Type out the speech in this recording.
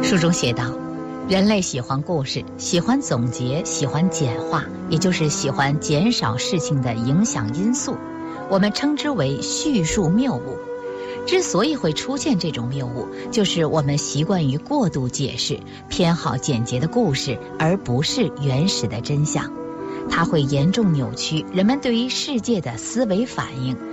书中写道，人类喜欢故事，喜欢总结，喜欢简化，也就是喜欢减少事情的影响因素，我们称之为叙述谬误。之所以会出现这种谬误，就是我们习惯于过度解释，偏好简洁的故事，而不是原始的真相。它会严重扭曲人们对于世界的思维反应，